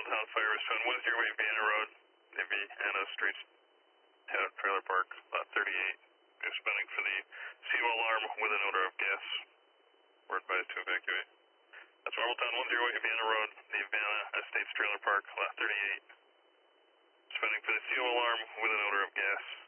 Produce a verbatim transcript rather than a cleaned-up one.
Marbletown Fire Response, one zero eight Vienna Road, Vienna Street, Trailer Park, lot thirty-eight. Responding for the C O alarm with an odor of gas. We're advised to evacuate. That's Marbletown one zero eight Vienna Road, the Vienna Estates Trailer Park, lot thirty-eight. Responding for the C O alarm with an odor of gas.